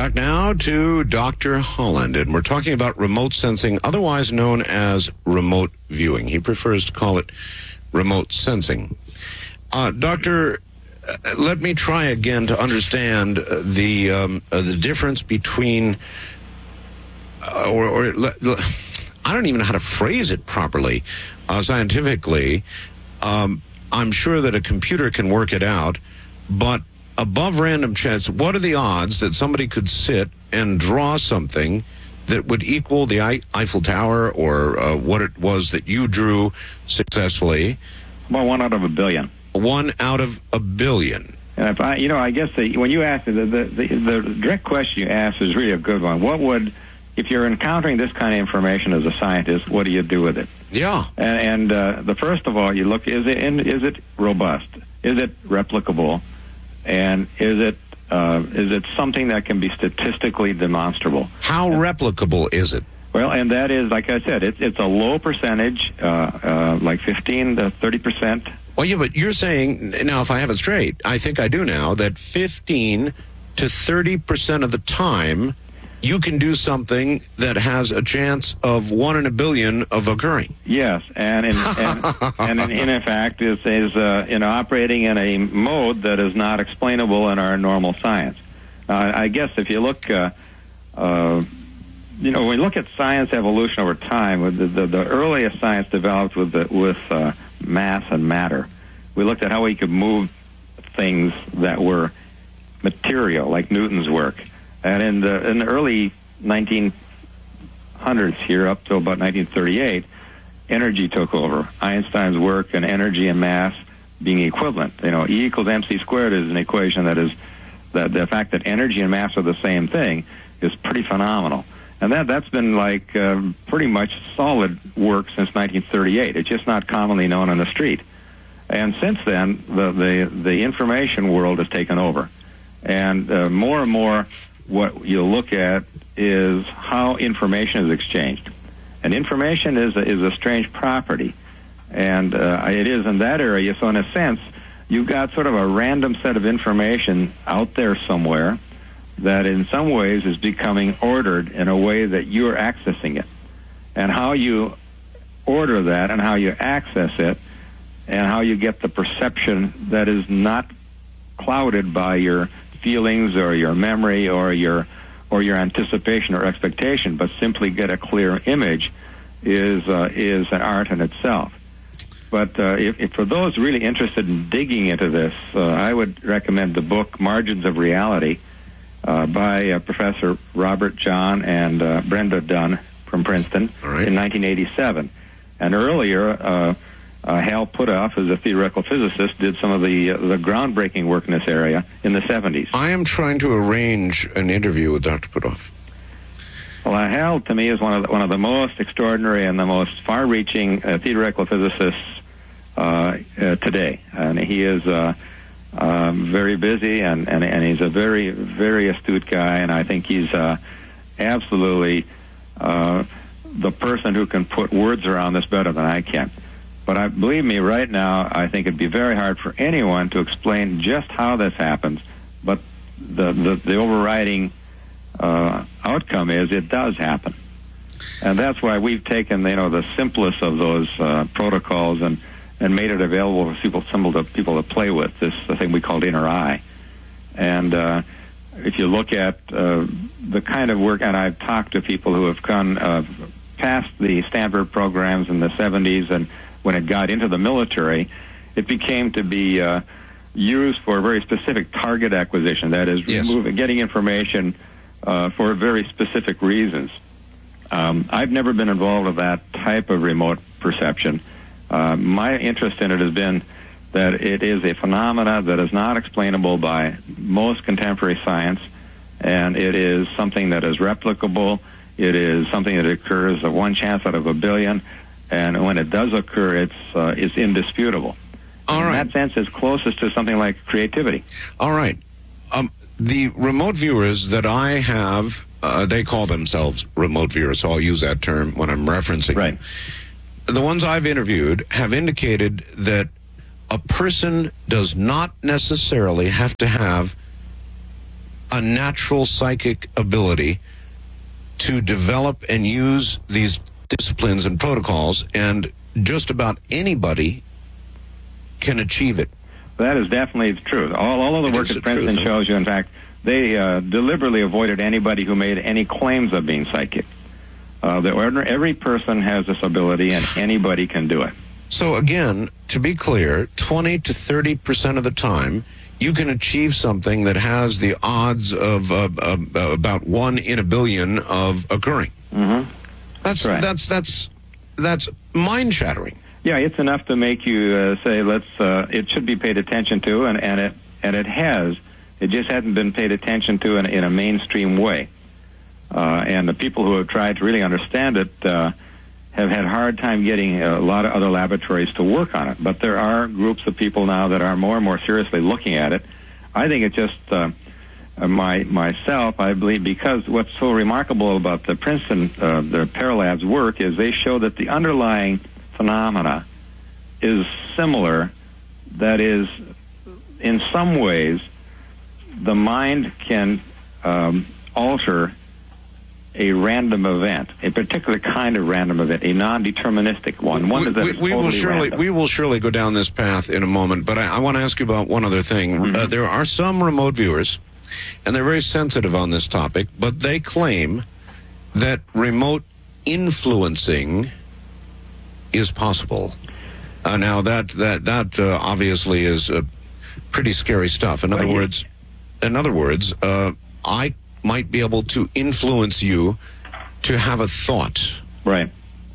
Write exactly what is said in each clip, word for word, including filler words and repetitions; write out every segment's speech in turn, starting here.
Back now to Doctor Holland, and we're talking about remote sensing, otherwise known as remote viewing. He prefers to call it remote sensing. Uh, doctor, uh, let me try again to understand uh, the um, uh, the difference between, uh, or, or uh, I don't even know how to phrase it properly, uh, scientifically. Um, I'm sure that a computer can work it out, but above random chance, what are the odds that somebody could sit and draw something that would equal the Eiffel Tower or uh, what it was that you drew successfully? Well, one out of a billion. One out of a billion. And if I, you know, I guess the, when you ask the, the the the direct question you asked is really a good one. What would, if you're encountering this kind of information as a scientist, what do you do with it? Yeah. And, and uh, the first of all, you look: is it is it robust? Is it replicable? And is it uh, is it something that can be statistically demonstrable? How replicable is it? Well, and that is, like I said, it's it's a low percentage, uh, uh, like fifteen to thirty percent. Well, yeah, but you're saying, now if I have it straight, I think I do now, that fifteen to thirty percent of the time you can do something that has a chance of one in a billion of occurring. Yes, and in, and, and in, in fact is is uh, you know operating in a mode that is not explainable in our normal science. Uh, I guess if you look, uh, uh, you know, when you look at science evolution over time, with the, the, the earliest science developed with the, with uh, mass and matter, we looked at how we could move things that were material, like Newton's work. And in the in the early nineteen hundreds here, up to about nineteen thirty-eight, energy took over. Einstein's work and energy and mass being equivalent. You know, E equals mc squared is an equation that is, that the fact that energy and mass are the same thing is pretty phenomenal. And that, that's been like um, pretty much solid work since nineteen thirty-eight. It's just not commonly known on the street. And since then, the, the, the information world has taken over. And uh, more and more, what you'll look at is how information is exchanged. And information is a, is a strange property. And uh, it is in that area. So in a sense, you've got sort of a random set of information out there somewhere that in some ways is becoming ordered in a way that you're accessing it. And how you order that and how you access it and how you get the perception that is not clouded by your feelings or your memory or your or your anticipation or expectation, but simply get a clear image is uh, is an art in itself. But uh, if, if for those really interested in digging into this, uh, I would recommend the book Margins of Reality uh, by uh, Professor Robert John and uh, Brenda Dunn from Princeton right. in nineteen eighty-seven. And earlier, uh, Uh, Hal Puthoff, as a theoretical physicist, did some of the uh, the groundbreaking work in this area in the seventies. I am trying to arrange an interview with Doctor Puthoff. Well, uh, Hal, to me, is one of the, one of the most extraordinary and the most far-reaching uh, theoretical physicists uh, uh, today. And he is uh, uh, very busy, and, and, and he's a very, very astute guy, and I think he's uh, absolutely uh, the person who can put words around this better than I can. But I, believe me, right now, I think it'd be very hard for anyone to explain just how this happens. But the the, the overriding uh, outcome is it does happen, and that's why we've taken you know the simplest of those uh, protocols and, and made it available for people, simple to people to play with. This the thing we called Inner Eye, and uh, if you look at uh, the kind of work, and I've talked to people who have gone uh, past the Stanford programs in the seventies and when it got into the military, it became to be uh, used for very specific target acquisition. That is, yes. removing, getting information uh, for very specific reasons. Um, I've never been involved with that type of remote perception. Uh, my interest in it has been that it is a phenomena that is not explainable by most contemporary science, and it is something that is replicable. It is something that occurs of one chance out of a billion. And when it does occur, it's uh, it's indisputable. All in right. that sense, it's closest to something like creativity. All right. Um, the remote viewers that I have, uh, they call themselves remote viewers, so I'll use that term when I'm referencing Right. them. The ones I've interviewed have indicated that a person does not necessarily have to have a natural psychic ability to develop and use these disciplines and protocols, and just about anybody can achieve it. That is definitely the truth. All, all of the It work is at the Princeton truth, huh? shows you, in fact, they uh, deliberately avoided anybody who made any claims of being psychic. Uh, the ordinary, every person has this ability, and anybody can do it. So again, to be clear, twenty to thirty percent of the time, you can achieve something that has the odds of uh, uh, about one in a billion of occurring. Mm-hmm. That's Right. that's that's that's mind shattering. Yeah, it's enough to make you uh, say, "Let's." Uh, it should be paid attention to, and, and it and it has. It just hasn't been paid attention to in, in a mainstream way. Uh, and the people who have tried to really understand it uh, have had a hard time getting a lot of other laboratories to work on it. But there are groups of people now that are more and more seriously looking at it. I think it's just uh, my myself. I believe because what's so remarkable about the Princeton, uh, the Paralabs work is they show that the underlying phenomena is similar. That is, in some ways, the mind can um, alter a random event, a particular kind of random event, a non-deterministic one, one we, that we, is we totally will surely random. we will surely go down this path in a moment, but I, I want to ask you about one other thing. Mm-hmm. Uh, there are some remote viewers, and they're very sensitive on this topic, but they claim that remote influencing is possible. Uh, now that that that uh, obviously is uh, pretty scary stuff. In other Well, yeah. words, in other words, uh, I might be able to influence you to have a thought. Right.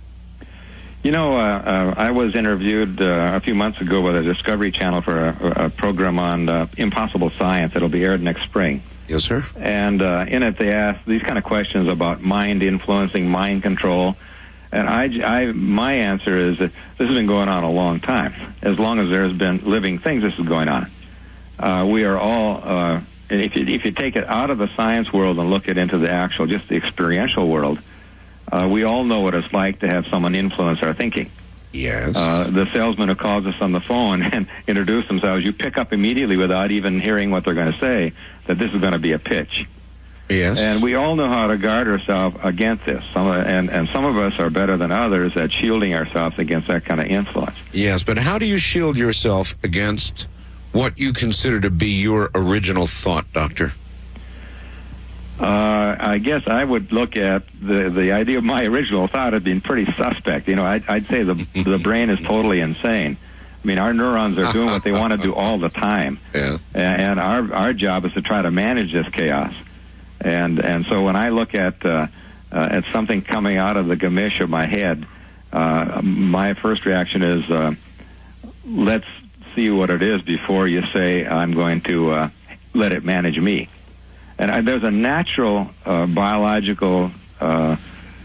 You know, uh, uh, I was interviewed uh, a few months ago by the Discovery Channel for a, a program on uh, impossible science. It'll be aired next spring. Yes, sir. And uh, in it, they asked these kind of questions about mind influencing, mind control. And I, I, my answer is that this has been going on a long time. As long as there's been living things, this is going on. Uh, we are all, uh, if you, if you take it out of the science world and look it into the actual, just the experiential world, uh, we all know what it's like to have someone influence our thinking. Yes. Uh, the salesman who calls us on the phone and introduce themselves, you pick up immediately without even hearing what they're going to say that this is going to be a pitch. Yes. And we all know how to guard ourselves against this. Some, and, and some of us are better than others at shielding ourselves against that kind of influence. Yes, but how do you shield yourself against what you consider to be your original thought, Doctor? Uh, I guess I would look at the the idea of my original thought as being pretty suspect. You know, I'd, I'd say the the brain is totally insane. I mean, our neurons are doing what they want to do all the time, Yeah. and, and our our job is to try to manage this chaos. And and so when I look at uh, uh, at something coming out of the gamish of my head, uh, my first reaction is, uh, let's see what it is before you say I'm going to uh, let it manage me. And I, there's a natural uh, biological, uh,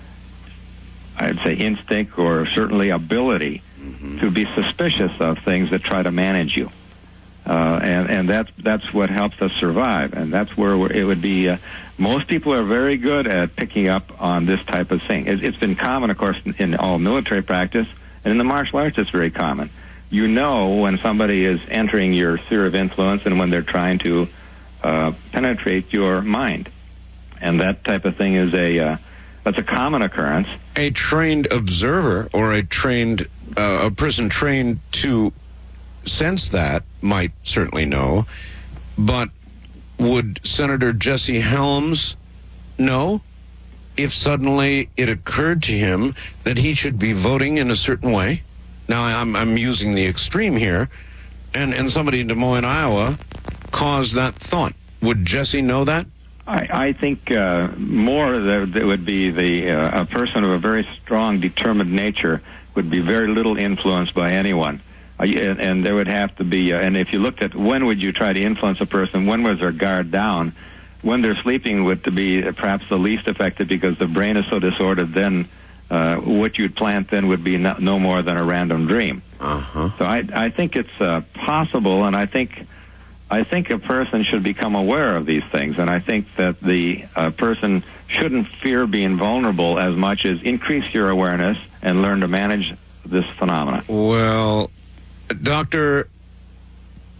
I'd say, instinct or certainly ability mm-hmm. to be suspicious of things that try to manage you. Uh, and, and that's that's what helps us survive. And that's where we're, it would be, uh, most people are very good at picking up on this type of thing. It, it's been common, of course, in, in all military practice, and in the martial arts it's very common. You know when somebody is entering your sphere of influence and when they're trying to uh, penetrate your mind. And that type of thing is a, uh, that's a common occurrence. A trained observer or a trained, uh, a person trained to sense that might certainly know, but would Senator Jesse Helms know if suddenly it occurred to him that he should be voting in a certain way? Now, I'm, I'm using the extreme here, and, and somebody in Des Moines, Iowa, caused that thought. Would Jesse know that? I, I think uh, more that, that would be the uh, a person of a very strong, determined nature would be very little influenced by anyone. Uh, and, and there would have to be, uh, and if you looked at when would you try to influence a person, when was their guard down, when they're sleeping would to be perhaps the least effective because the brain is so disordered, then uh, what you'd plant then would be no, no more than a random dream. Uh-huh. So I, I think it's uh, possible, and I think I think a person should become aware of these things, and I think that the uh, person shouldn't fear being vulnerable as much as increase your awareness and learn to manage this phenomenon. Well, Doctor,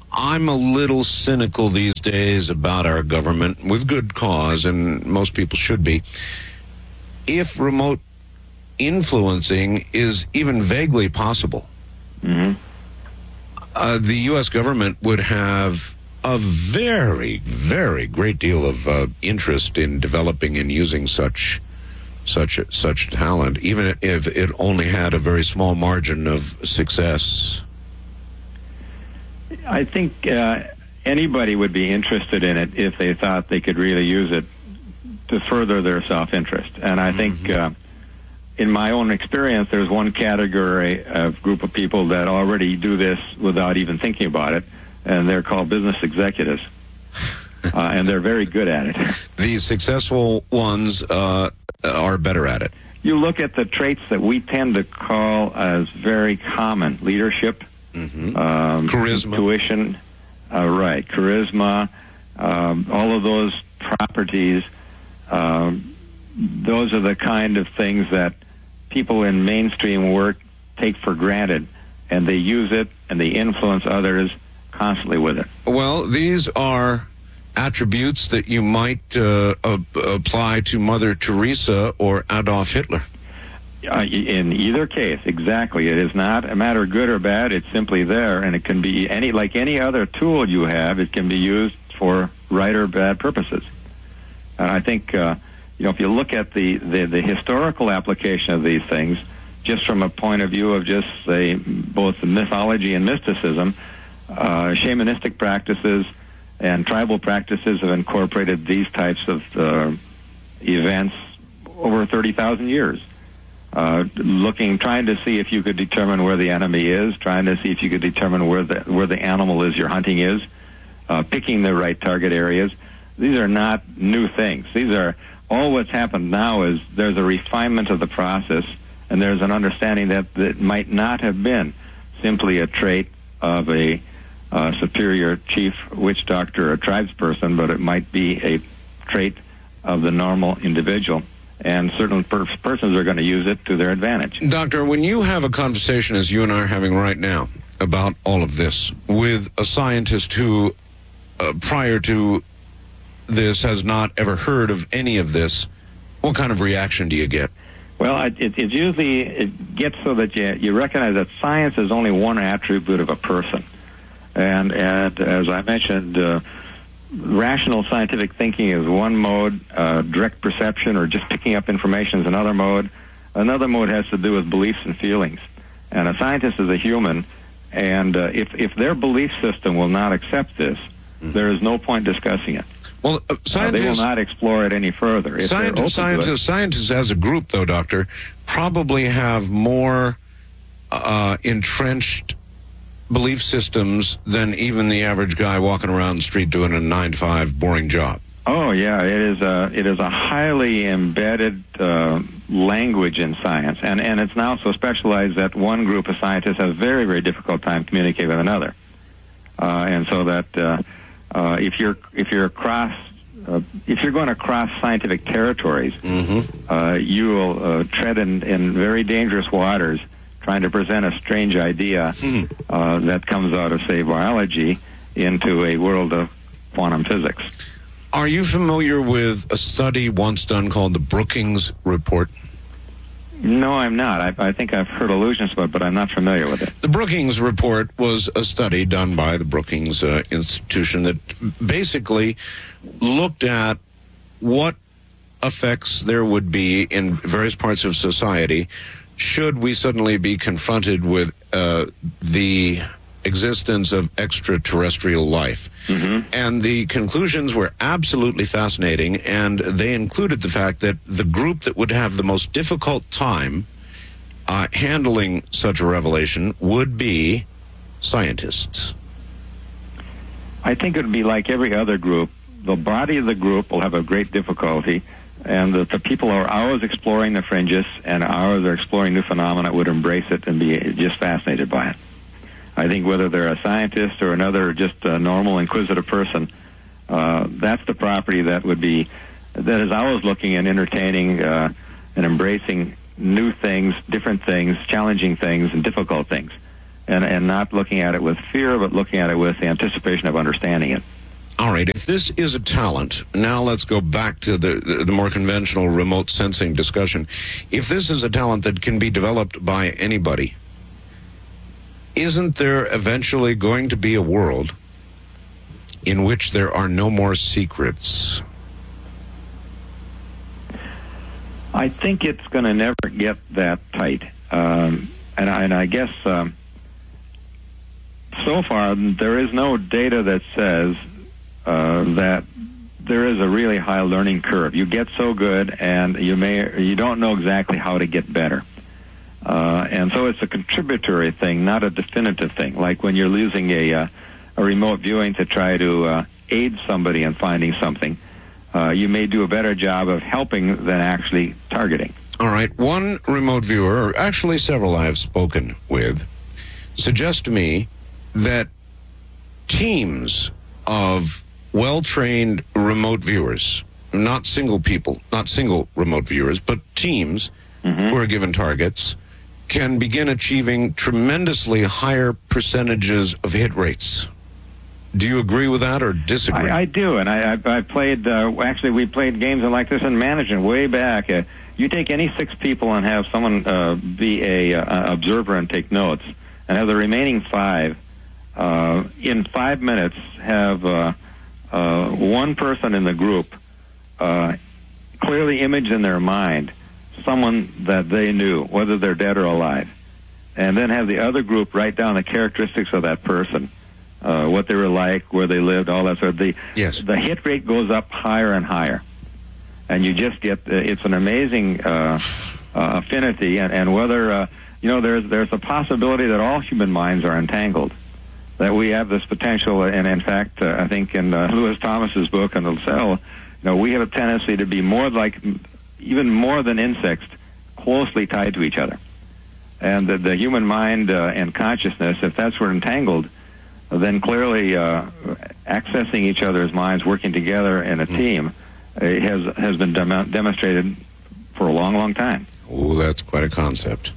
I'm a little cynical these days about our government, with good cause, and most people should be. If remote influencing is even vaguely possible, Mm-hmm. uh, the U S government would have a very, very great deal of uh, interest in developing and using such such such talent, even if it only had a very small margin of success. I think uh, anybody would be interested in it if they thought they could really use it to further their self-interest. And I think, Mm-hmm. uh, in my own experience, there's one category of group of people that already do this without even thinking about it, and they're called business executives. Uh, and they're very good at it. The successful ones uh, are better at it. You look at the traits that we tend to call as very common: leadership, Mm-hmm. um, Charisma. intuition, uh, right, charisma, um, all of those properties. Um, those are the kind of things that people in mainstream work take for granted, and they use it and they influence others constantly with it. Well, these are attributes that you might uh, uh, apply to Mother Teresa or Adolf Hitler. Uh, in either case, exactly. It is not a matter of good or bad. It's simply there, and it can be any like any other tool you have. It can be used for right or bad purposes. And I think, uh, you know, if you look at the, the, the historical application of these things, just from a point of view of just, say, both mythology and mysticism, uh, shamanistic practices and tribal practices have incorporated these types of uh, events over thirty thousand years. Uh, looking, trying to see if you could determine where the enemy is, trying to see if you could determine where the where the animal is you're hunting is, uh, picking the right target areas. These are not new things. These are all what's happened now is there's a refinement of the process, and there's an understanding that it might not have been simply a trait of a uh, superior chief witch doctor or tribesperson, but it might be a trait of the normal individual. And certain per- persons are going to use it to their advantage. Doctor, when you have a conversation, as you and I are having right now, about all of this, with a scientist who, uh, prior to this, has not ever heard of any of this, what kind of reaction do you get? Well, it, it, it usually it gets so that you, you recognize that science is only one attribute of a person. And, and as I mentioned, uh, rational scientific thinking is one mode, uh, direct perception or just picking up information is another mode. Another mode has to do with beliefs and feelings. And a scientist is a human, and uh, if, if their belief system will not accept this, mm-hmm. there is no point discussing it. Well, uh, uh, they will not explore it any further. If scientists, scientists, scientists as a group, though, Doctor, probably have more uh, entrenched belief systems than even the average guy walking around the street doing a nine to five boring job. Oh yeah, it is a it is a highly embedded uh, language in science, and and it's now so specialized that one group of scientists has a very very difficult time communicating with another, uh, and so that uh, uh, if you're if you're across uh, if you're going to cross scientific territories, mm-hmm. uh, you will uh, tread in, in very dangerous waters, trying to present a strange idea mm. uh, that comes out of, say, biology into a world of quantum physics. Are you familiar with a study once done called the Brookings Report? No, I'm not. I, I think I've heard allusions to it, but I'm not familiar with it. The Brookings Report was a study done by the Brookings uh, Institution that basically looked at what effects there would be in various parts of society should we suddenly be confronted with uh, the existence of extraterrestrial life. Mm-hmm. And the conclusions were absolutely fascinating, and they included the fact that the group that would have the most difficult time uh, handling such a revelation would be scientists. I think it would be like every other group. The body of the group will have a great difficulty, and the, the people are always exploring the fringes, and ours are exploring new phenomena, would embrace it and be just fascinated by it. I think whether they're a scientist or another just a normal inquisitive person, uh, that's the property that would be, that is always looking and entertaining uh, and embracing new things, different things, challenging things, and difficult things. and, and not looking at it with fear, but looking at it with the anticipation of understanding it. All right, if this is a talent, now let's go back to the, the, the more conventional remote sensing discussion. If this is a talent that can be developed by anybody, isn't there eventually going to be a world in which there are no more secrets? I think it's going to never get that tight. Um, and, I, and I guess um, so far there is no data that says Uh, that there is a really high learning curve. You get so good, and you may you don't know exactly how to get better. Uh, and so it's a contributory thing, not a definitive thing. Like when you're using a uh, a remote viewing to try to uh, aid somebody in finding something, uh, you may do a better job of helping than actually targeting. All right, one remote viewer, or actually several I have spoken with, suggest to me that teams of well-trained remote viewers, not single people, not single remote viewers, but teams mm-hmm. who are given targets, can begin achieving tremendously higher percentages of hit rates. Do you agree with that or disagree? I, I do, and I, I, I played, uh, actually we played games like this in management way back. Uh, you take any six people and have someone uh, be a uh, observer and take notes, and have the remaining five, uh, in five minutes, have... Uh, Uh, one person in the group uh, clearly image in their mind someone that they knew, whether they're dead or alive, and then have the other group write down the characteristics of that person, uh, what they were like, where they lived, all that sort of thing. Yes. The hit rate goes up higher and higher, and you just get uh, it's an amazing uh, uh, affinity, and, and whether uh, you know there's there's a possibility that all human minds are entangled. That we have this potential, and in fact, uh, I think in uh, Lewis Thomas's book on the cell, you know, we have a tendency to be more like, even more than insects, closely tied to each other. And the, the human mind uh, and consciousness, if that's where entangled, then clearly uh, accessing each other's minds, working together in a team, uh, has has been dem- demonstrated for a long, long time. Oh, that's quite a concept,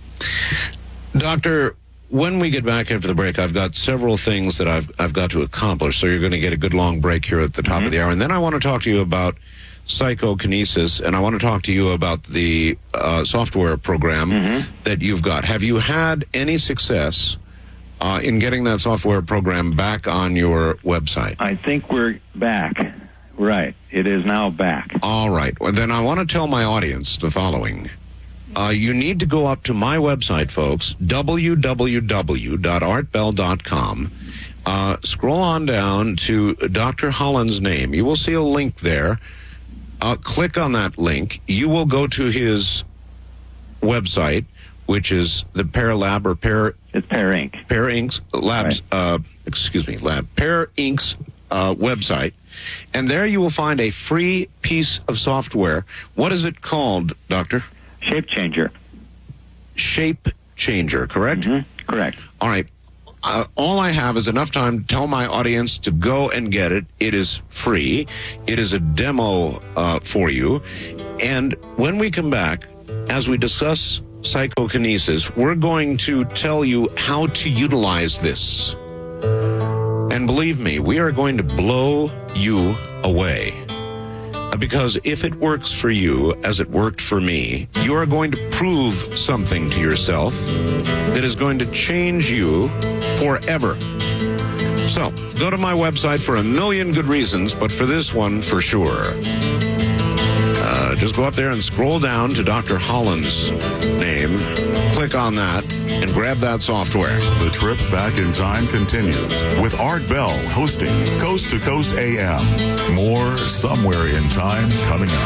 Doctor. When we get back after the break, I've got several things that I've I've got to accomplish, so you're going to get a good long break here at the top mm-hmm. of the hour. And then I want to talk to you about psychokinesis, and I want to talk to you about the uh, software program mm-hmm. that you've got. Have you had any success uh, in getting that software program back on your website? I think we're back. Right. It is now back. All right. Well, then I want to tell my audience the following. Uh, you need to go up to my website, folks, w w w dot art bell dot com. Uh, scroll on down to Doctor Holland's name. You will see a link there. Uh, click on that link. You will go to his website, which is the Pear Lab or Pear... It's Pear Incorporated. Pear Incorporated. Labs, right. uh, excuse me, Lab. Pear Incorporated's uh, website. And there you will find a free piece of software. What is it called, Doctor? Shape Changer. Shape Changer, correct? Mm-hmm. Correct. All right. Uh, all I have is enough time to tell my audience to go and get it. It is free. It is a demo uh, for you. And when we come back, as we discuss psychokinesis, we're going to tell you how to utilize this. And believe me, we are going to blow you away. Because if it works for you as it worked for me, you are going to prove something to yourself that is going to change you forever. So, go to my website for a million good reasons, but for this one, for sure. Uh, just go up there and scroll down to Doctor Holland's name, click on that, and grab that software. The trip back in time continues with Art Bell hosting Coast to Coast A M. More Somewhere in Time coming up.